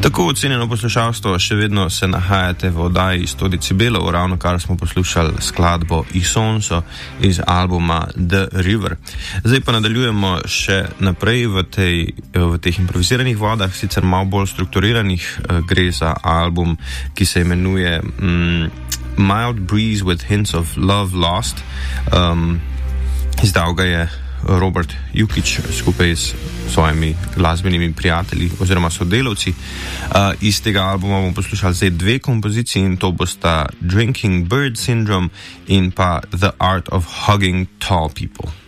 Tako ocenjeno poslušalstvo, še vedno se nahajate v oddaji 100 decibelov, ravno kar smo poslušali skladbo Isonso iz albuma The River. Zdaj pa nadaljujemo še naprej v teh improviziranih vodah, sicer malo bolj strukturiranih. Gre za album, ki se imenuje Mild Breeze with Hints of Love Lost. Izdal ga je Robert Jukić skupaj s svojimi glasbenimi prijatelji oziroma sodelavci. Iz tega albuma bomo poslušali zdaj dve kompoziciji in to bosta Drinking Bird Syndrome in pa The Art of Hugging Tall People.